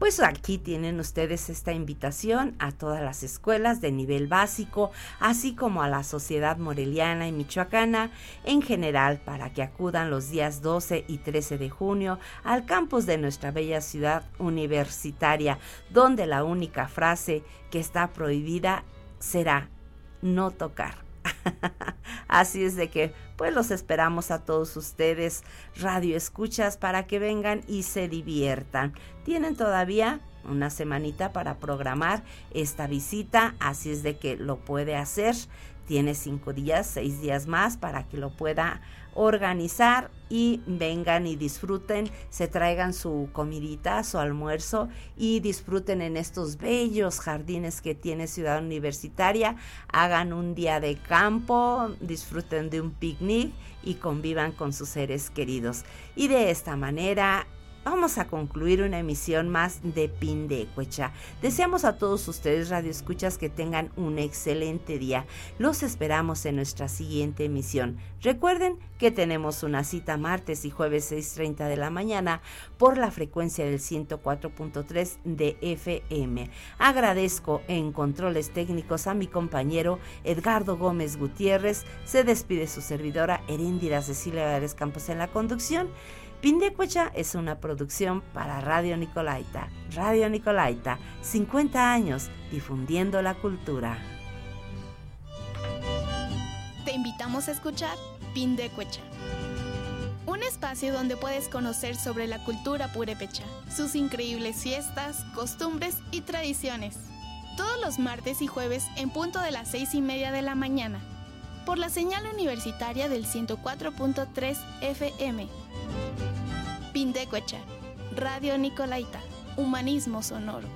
Pues aquí tienen ustedes esta invitación a todas las escuelas de nivel básico, así como a la sociedad moreliana y michoacana en general, para que acudan los días 12 y 13 de junio al campus de nuestra bella ciudad universitaria, donde la única frase que está prohibida será no tocar. Así es de que pues los esperamos a todos ustedes, radio escuchas, para que vengan y se diviertan. Tienen todavía una semanita para programar esta visita, así es de que lo puede hacer. Tiene 5 días, 6 días más para que lo pueda organizar y vengan y disfruten, se traigan su comidita, su almuerzo y disfruten en estos bellos jardines que tiene Ciudad Universitaria. Hagan un día de campo, disfruten de un picnic y convivan con sus seres queridos. Y de esta manera vamos a concluir una emisión más de Pindecuecha. Deseamos a todos ustedes, radioescuchas, que tengan un excelente día. Los esperamos en nuestra siguiente emisión. Recuerden que tenemos una cita martes y jueves 6:30 de la mañana por la frecuencia del 104.3 de FM. Agradezco en controles técnicos a mi compañero Edgardo Gómez Gutiérrez. Se despide su servidora Heréndira Cecilia Álvarez Campos en la conducción. Pindecuecha es una producción para Radio Nicolaita. Radio Nicolaita, 50 años difundiendo la cultura. Te invitamos a escuchar Pindecuecha, un espacio donde puedes conocer sobre la cultura purépecha, sus increíbles fiestas, costumbres y tradiciones. Todos los martes y jueves en punto de las 6:30 de la mañana, por la señal universitaria del 104.3 FM. Pindecuecha, Radio Nicolaita, humanismo sonoro.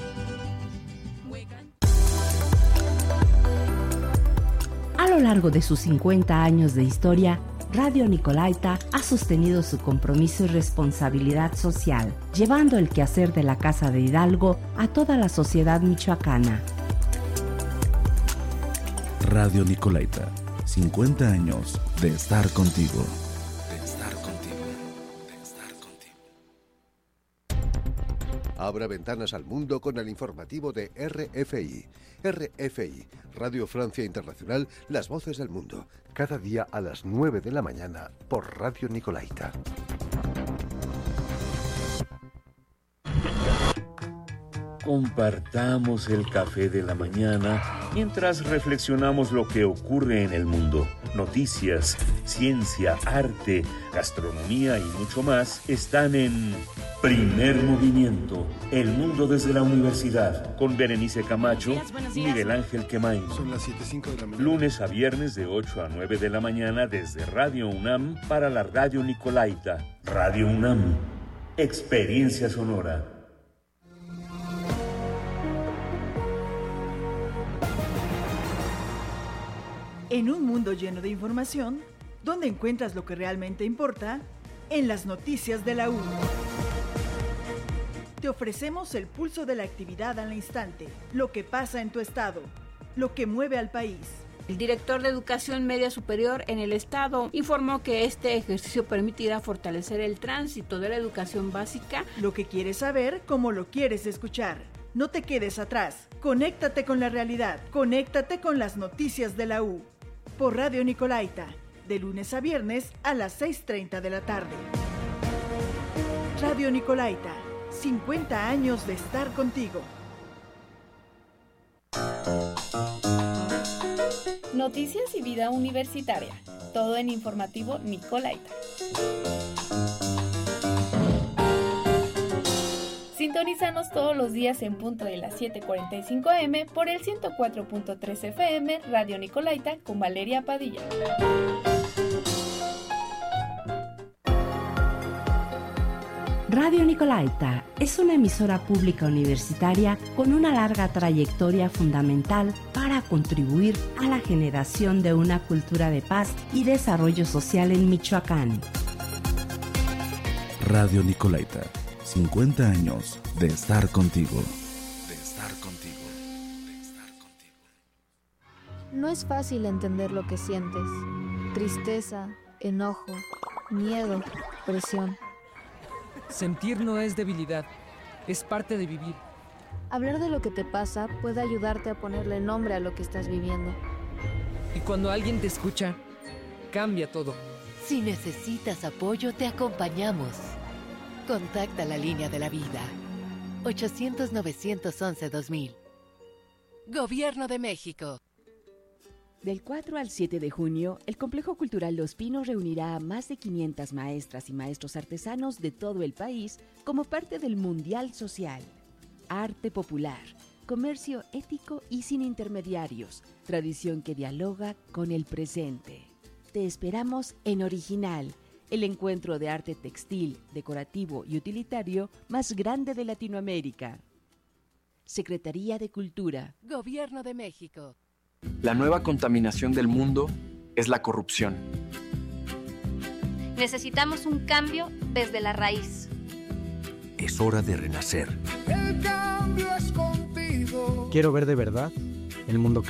A lo largo de sus 50 años de historia, Radio Nicolaita ha sostenido su compromiso y responsabilidad social, llevando el quehacer de la Casa de Hidalgo a toda la sociedad michoacana. Radio Nicolaita, 50 años de estar contigo. Abra ventanas al mundo con el informativo de RFI. RFI, Radio Francia Internacional, las voces del mundo. Cada día a las 9 de la mañana por Radio Nicolaita. Compartamos el café de la mañana mientras reflexionamos lo que ocurre en el mundo. Noticias, ciencia, arte, gastronomía y mucho más están en Primer Movimiento, el mundo desde la universidad, con Berenice Camacho y Miguel Ángel Quemain. Son las 7:05 de la mañana. Lunes a viernes de 8 a 9 de la mañana desde Radio UNAM para la Radio Nicolaita. Radio UNAM, experiencia sonora. En un mundo lleno de información, ¿dónde encuentras lo que realmente importa? En las noticias de la U. Te ofrecemos el pulso de la actividad al instante, lo que pasa en tu estado, lo que mueve al país. El director de Educación Media Superior en el estado informó que este ejercicio permitirá fortalecer el tránsito de la educación básica. Lo que quieres saber, como lo quieres escuchar. No te quedes atrás. Conéctate con la realidad. Conéctate con las noticias de la U. Por Radio Nicolaita, de lunes a viernes a las 6:30 de la tarde. Radio Nicolaita, 50 años de estar contigo. Noticias y vida universitaria. Todo en Informativo Nicolaita. Sintonízanos todos los días en punto de las 7:45 am por el 104.3 FM Radio Nicolaita con Valeria Padilla. Radio Nicolaita es una emisora pública universitaria con una larga trayectoria fundamental para contribuir a la generación de una cultura de paz y desarrollo social en Michoacán. Radio Nicolaita, 50 años de estar contigo. No es fácil entender lo que sientes. Tristeza, enojo, miedo, presión. Sentir no es debilidad, es parte de vivir. Hablar de lo que te pasa puede ayudarte a ponerle nombre a lo que estás viviendo. Y cuando alguien te escucha, cambia todo. Si necesitas apoyo, te acompañamos. Contacta la línea de la vida. 800-911-2000. Gobierno de México. Del 4 al 7 de junio, el Complejo Cultural Los Pinos reunirá a más de 500 maestras y maestros artesanos de todo el país como parte del Mundial Social. Arte popular, comercio ético y sin intermediarios, tradición que dialoga con el presente. Te esperamos en Original, el encuentro de arte textil, decorativo y utilitario más grande de Latinoamérica. Secretaría de Cultura. Gobierno de México. La nueva contaminación del mundo es la corrupción. Necesitamos un cambio desde la raíz. Es hora de renacer. El cambio es contigo. Quiero ver de verdad el mundo